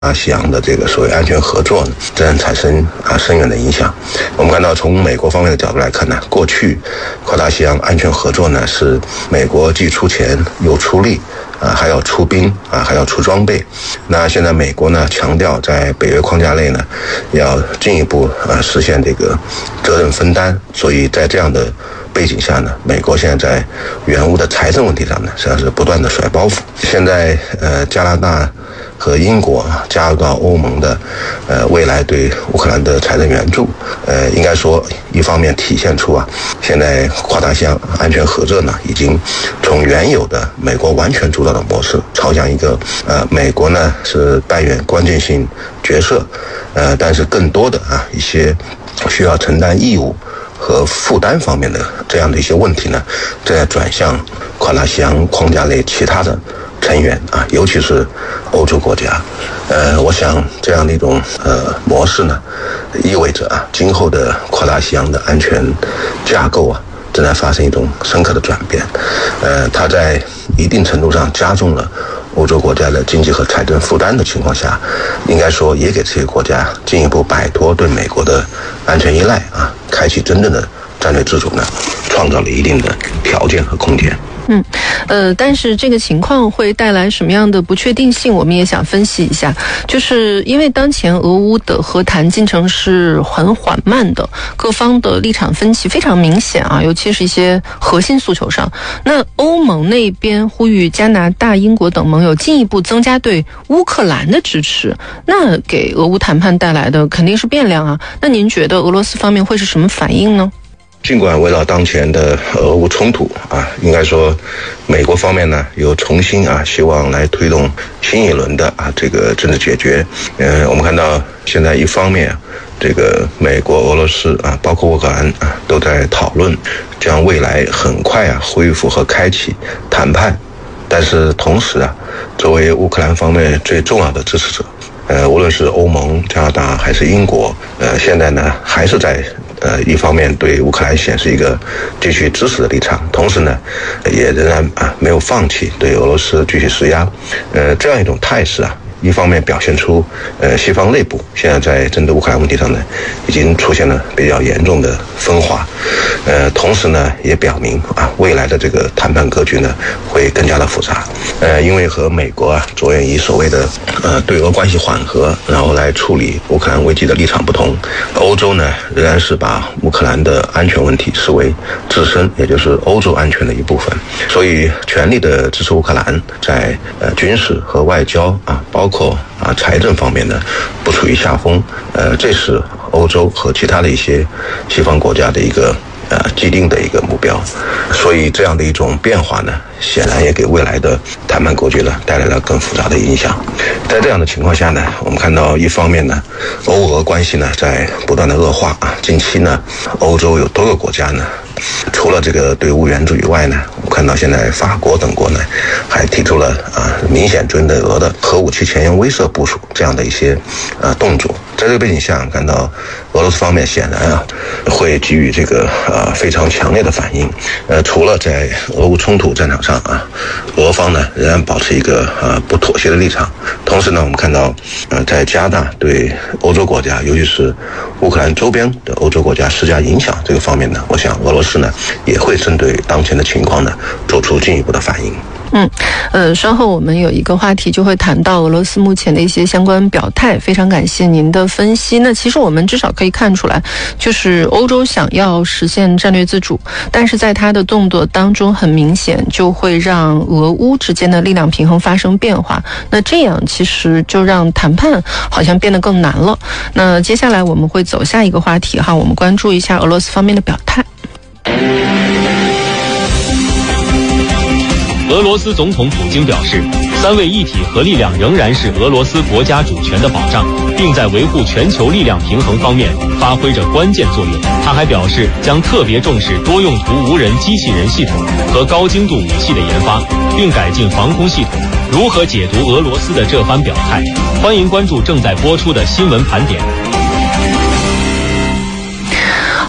西洋的这个所谓安全合作呢，自然产生深远的影响。我们看到，从美国方面的角度来看呢，过去跨大西洋安全合作呢是美国既出钱又出力还要出兵还要出装备。那现在美国呢强调在北约框架内呢要进一步实现这个责任分担，所以在这样的背景下呢，美国现在在援乌的财政问题上呢实际上是不断的甩包袱。现在加拿大和英国加入到欧盟的未来对乌克兰的财政援助，应该说一方面体现出现在跨大西洋安全合作呢已经从原有的美国完全主导的模式朝向一个美国呢是扮演关键性角色，但是更多的一些需要承担义务和负担方面的这样的一些问题呢，在转向跨大西洋框架内其他的成员尤其是欧洲国家。我想这样的一种模式呢，意味着今后的跨大西洋的安全架构正在发生一种深刻的转变。它在一定程度上加重了欧洲国家的经济和财政负担的情况下，应该说也给这些国家进一步摆脱对美国的安全依赖开启真正的战略自主呢，创造了一定的条件和空间。 但是这个情况会带来什么样的不确定性，我们也想分析一下。就是因为当前俄乌的和谈进程是很缓慢的，各方的立场分歧非常明显尤其是一些核心诉求上。那欧盟那边呼吁加拿大、英国等盟友进一步增加对乌克兰的支持，那给俄乌谈判带来的肯定是变量那您觉得俄罗斯方面会是什么反应呢？ 尽管围绕当前的俄乌冲突应该说美国方面呢有重新希望来推动新一轮的这个政治解决。我们看到现在一方面这个美国、俄罗斯包括乌克兰都在讨论将未来很快恢复和开启谈判，但是同时作为乌克兰方面最重要的支持者，无论是欧盟、加拿大还是英国，现在呢还是在一方面对乌克兰显示一个继续支持的立场，同时呢也仍然没有放弃对俄罗斯继续施压。这样一种态势一方面表现出西方内部现在在针对乌克兰问题上呢已经出现了比较严重的分化，同时呢也表明未来的这个谈判格局呢会更加的复杂。因为和美国着眼于所谓的对俄关系缓和，然后来处理乌克兰危机的立场不同，欧洲呢仍然是把乌克兰的安全问题视为自身也就是欧洲安全的一部分，所以全力的支持乌克兰在军事和外交包括财政方面呢不处于下风。这是欧洲和其他的一些西方国家的一个既定的一个目标。所以这样的一种变化呢，显然也给未来的谈判格局呢带来了更复杂的影响。在这样的情况下呢，我们看到一方面呢，欧俄关系呢在不断的恶化近期呢，欧洲有多个国家呢，除了这个对乌援助以外呢，我们看到现在法国等国呢还提出了明显针对俄的核武器前沿威慑部署这样的一些动作。在这个背景下，看到俄罗斯方面显然会给予这个非常强烈的反应。除了在俄乌冲突战场上俄方呢仍然保持一个不妥协的立场，同时呢我们看到在加大对欧洲国家，尤其是乌克兰周边的欧洲国家施加影响这个方面呢，我想俄罗斯呢也会针对当前的情况呢做出进一步的反应。 稍后我们有一个话题就会谈到俄罗斯目前的一些相关表态，非常感谢您的分析。那其实我们至少可以看出来，就是欧洲想要实现战略自主，但是在它的动作当中很明显就会让俄乌之间的力量平衡发生变化，那这样其实就让谈判好像变得更难了。那接下来我们会走下一个话题我们关注一下俄罗斯方面的表态。 俄罗斯总统普京表示，三位一体核力量仍然是俄罗斯国家主权的保障，并在维护全球力量平衡方面发挥着关键作用。他还表示，将特别重视多用途无人机器人系统和高精度武器的研发，并改进防空系统。如何解读俄罗斯的这番表态？欢迎关注正在播出的新闻盘点。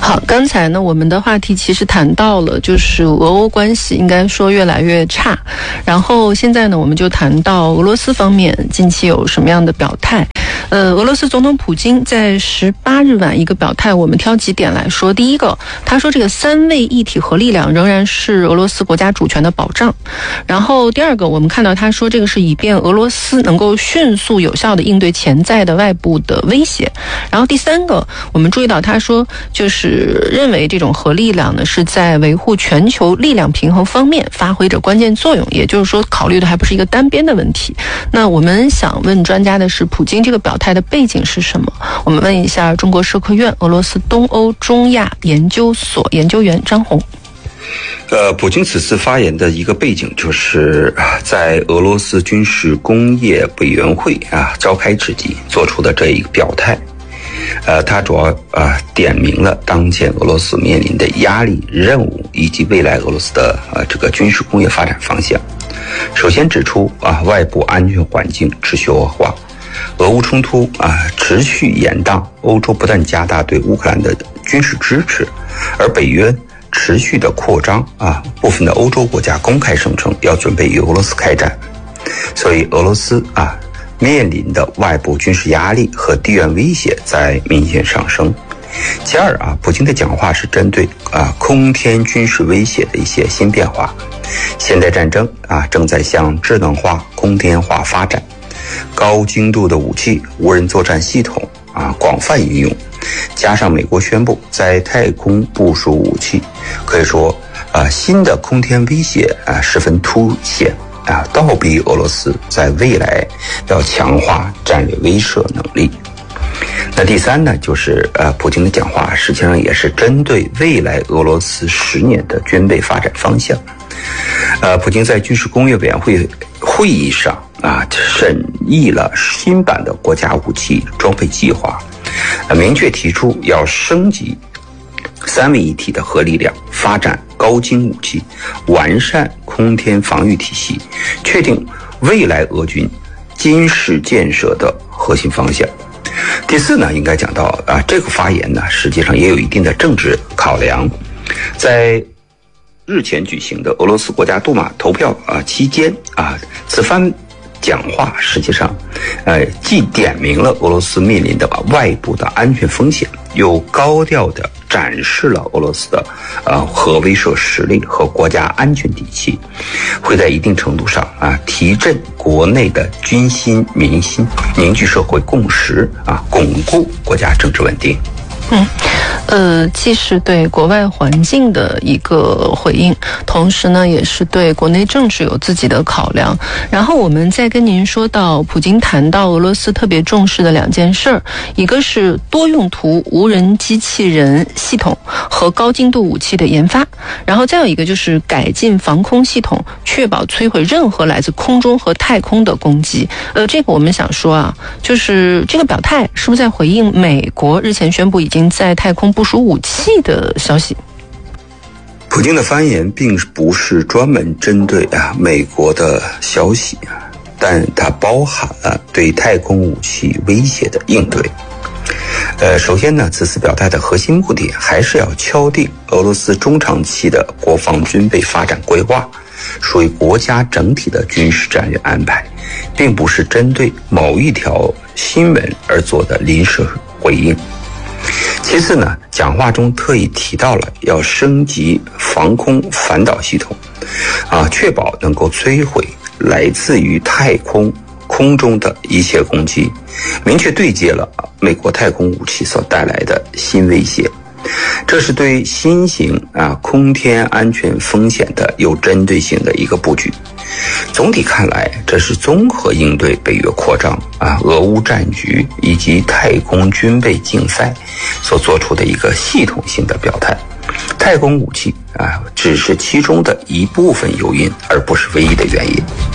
好，刚才呢，我们的话题其实谈到了，就是俄欧关系应该说越来越差。然后现在呢，我们就谈到俄罗斯方面近期有什么样的表态。俄罗斯总统普京在18日晚一个表态，我们挑几点来说。第一个，他说这个3位一体核力量仍然是俄罗斯国家主权的保障。然后第二个，我们看到他说这个是以便俄罗斯能够迅速有效的应对潜在的外部的威胁。然后第三个，我们注意到他说就是认为这种核力量呢是在维护全球力量平衡方面发挥着关键作用，也就是说考虑的还不是一个单边的问题。那我们想问专家的是，普京这个表态的背景是什么？我们问一下中国社科院俄罗斯东欧中亚研究所研究员张红。 普京此次发言的一个背景就是在俄罗斯军事工业委员会召开之际做出的这一个表态。他主要点明了当前俄罗斯面临的压力、任务以及未来俄罗斯的这个军事工业发展方向。首先指出外部安全环境持续恶化，俄乌冲突持续延宕，欧洲不断加大对乌克兰的军事支持，而北约持续的扩张部分的欧洲国家公开声称要准备与俄罗斯开战，所以俄罗斯面临的外部军事压力和地缘威胁在明显上升。其二普京的讲话是针对空天军事威胁的一些新变化。现代战争正在向智能化、空天化发展，高精度的武器、无人作战系统广泛应用，加上美国宣布在太空部署武器，可以说新的空天威胁十分凸显倒逼俄罗斯在未来要强化战略威慑能力。那第三呢，就是普京的讲话实际上也是针对未来俄罗斯10年的军备发展方向。普京在军事工业委员会会议上审议了新版的国家武器装备计划，明确提出要升级3位一体的核力量，发展高精武器，完善空天防御体系，确定未来俄军军事建设的核心方向。第四呢，应该讲到这个发言呢，实际上也有一定的政治考量。在日前举行的俄罗斯国家杜马投票期间此番讲话实际上既点明了俄罗斯面临的外部的安全风险，又高调的展示了俄罗斯的核威慑实力和国家安全底气，会在一定程度上提振国内的军心民心，凝聚社会共识巩固国家政治稳定。 既是对国外环境的一个回应，同时呢，也是对国内政治有自己的考量。然后我们再跟您说到，普京谈到俄罗斯特别重视的2件事儿，一个是多用途无人机器人系统和高精度武器的研发，然后再有一个就是改进防空系统，确保摧毁任何来自空中和太空的攻击。这个我们想说就是这个表态是不是在回应美国日前宣布已经在太空部署武器的消息？ 普京的发言并不是专门针对美国的消息，但它包含了对太空武器威胁的应对。首先呢，此次表态的核心目的还是要敲定俄罗斯中长期的国防军备发展规划，属于国家整体的军事战略安排，并不是针对某一条新闻而做的临时回应。其次呢，讲话中特意提到了要升级防空反导系统，确保能够摧毁来自于太空空中的一切攻击，明确对接了美国太空武器所带来的新威胁。这是对新型空天安全风险的有针对性的一个布局。总体看来，这是综合应对北约扩张俄乌战局以及太空军备竞赛所做出的一个系统性的表态。太空武器只是其中的一部分诱因，而不是唯一的原因。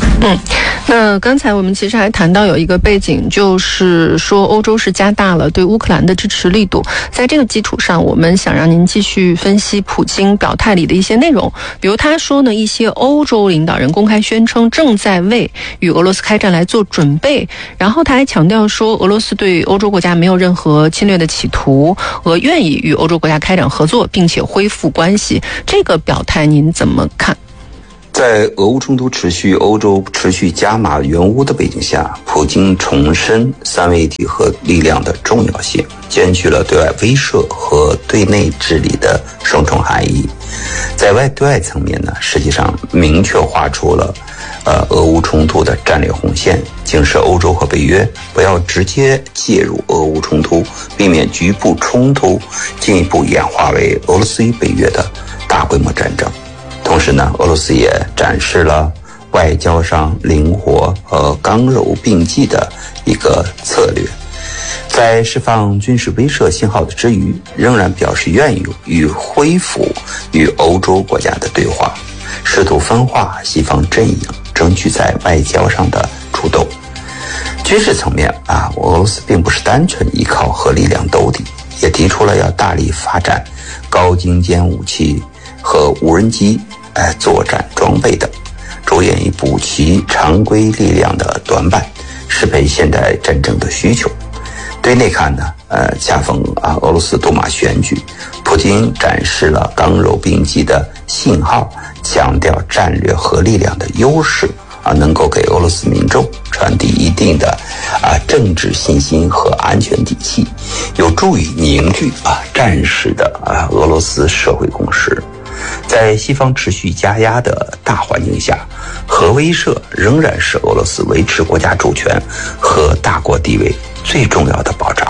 那刚才我们其实还谈到有一个背景，就是说欧洲是加大了对乌克兰的支持力度。在这个基础上，我们想让您继续分析普京表态里的一些内容。比如他说呢，一些欧洲领导人公开宣称正在为与俄罗斯开战来做准备，然后他还强调说俄罗斯对欧洲国家没有任何侵略的企图，愿意与欧洲国家开展合作，并且恢复关系。这个表态您怎么看？ 在俄乌冲突持续、欧洲持续加码援乌的背景下，普京重申三位一体核力量的重要性，兼具了对外威慑和对内治理的双重含义。在对外层面呢，实际上明确划出了俄乌冲突的战略红线，警示欧洲和北约不要直接介入俄乌冲突，避免局部冲突进一步演化为俄罗斯与北约的大规模战争。同时呢，俄罗斯也展示了外交上灵活和刚柔并济的一个策略，在释放军事威慑信号的之余，仍然表示愿意恢复与欧洲国家的对话，试图分化西方阵营，争取在外交上的主动。军事层面俄罗斯并不是单纯依靠核力量兜底，也提出了要大力发展高精尖武器和无人机作战装备等，着眼于补齐常规力量的短板，适配现代战争的需求。对内看呢，恰逢俄罗斯杜马选举，普京展示了刚柔并济的信号，强调战略核力量的优势能够给俄罗斯民众传递一定的政治信心和安全底气，有助于凝聚战时的俄罗斯社会共识。在西方持续加压的大环境下，核威慑仍然是俄罗斯维持国家主权和大国地位最重要的保障。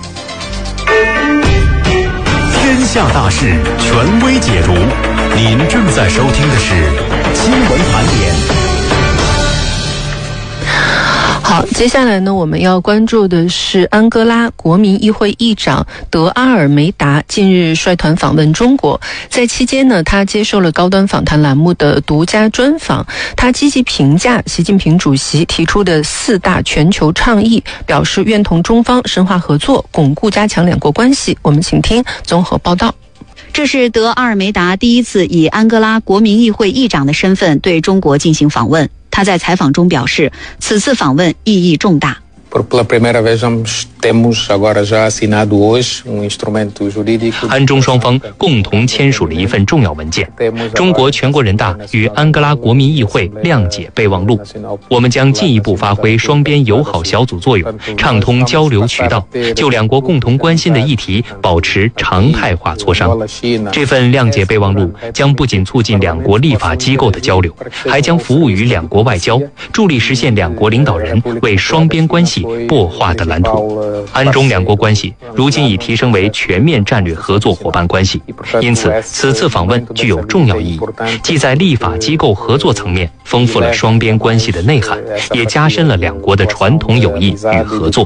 天下大事，权威解读。您正在收听的是新闻盘点。 好，接下来呢，我们要关注的是安哥拉国民议会议长德阿尔梅达近日率团访问中国，在期间呢，他接受了高端访谈栏目的独家专访，他积极评价习近平主席提出的4大全球倡议，表示愿同中方深化合作，巩固加强两国关系。我们请听综合报道。 这是德阿尔梅达第一次以安哥拉国民议会议长的身份对中国进行访问。他在采访中表示，此次访问意义重大。 安中双方共同签署了一份重要文件——中国全国人大与安哥拉国民议会谅解备忘录。我们将进一步发挥双边友好小组作用，畅通交流渠道，就两国共同关心的议题保持常态化磋商。这份谅解备忘录将不仅促进两国立法机构的交流，还将服务于两国外交，助力实现两国领导人为双边关系擘画的蓝图。安中两国关系如今已提升为全面战略合作伙伴关系，因此此次访问具有重要意义，既在立法机构合作层面丰富了双边关系的内涵，也加深了两国的传统友谊与合作。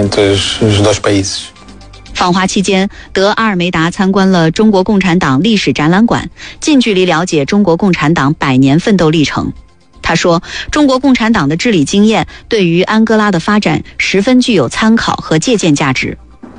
访华期间，德阿尔梅达参观了中国共产党历史展览馆，近距离了解中国共产党100年奋斗历程。他说，中国共产党的治理经验对于安哥拉的发展十分具有参考和借鉴价值。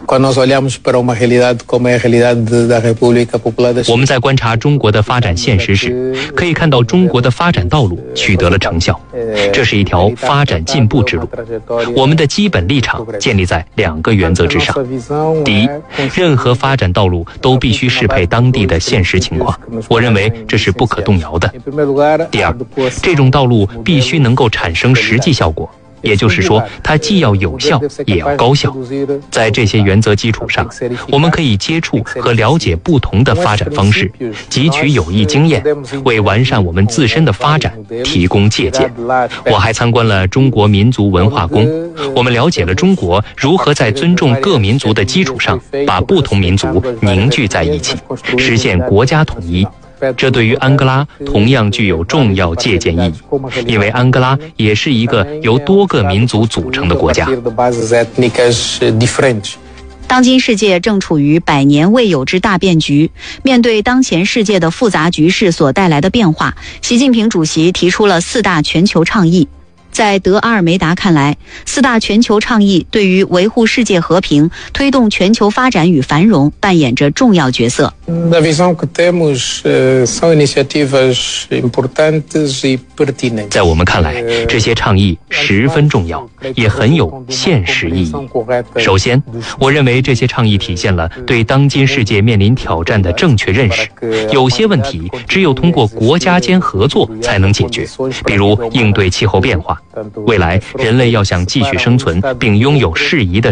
我们在观察中国的发展现实时，可以看到中国的发展道路取得了成效，这是一条发展进步之路。我们的基本立场建立在2个原则之上：第一，任何发展道路都必须适配当地的现实情况，我认为这是不可动摇的；第二，这种道路必须能够产生实际效果，也就是说，它既要有效也要高效。在这些原则基础上，我们可以接触和了解不同的发展方式，汲取有益经验，为完善我们自身的发展提供借鉴。我还参观了中国民族文化宫，我们了解了中国如何在尊重各民族的基础上，把不同民族凝聚在一起，实现国家统一。这对于安哥拉同样具有重要借鉴意义，因为安哥拉也是一个由多个民族组成的国家。 当今世界正处于100年未有之大变局，面对当前世界的复杂局势所带来的变化，习近平主席提出了4大全球倡议。在德阿尔梅达看来，4大全球倡议对于维护世界和平、推动全球发展与繁荣扮演着重要角色。 Na visão que temos, são iniciativas importantes e pertinentes. 在我们看来，这些倡议十分重要，也很有现实意义。首先，我认为这些倡议体现了对当今世界面临挑战的正确认识。有些问题只有通过国家间合作才能解决，比如应对气候变化。未来，人类要想继续生存并拥有适宜的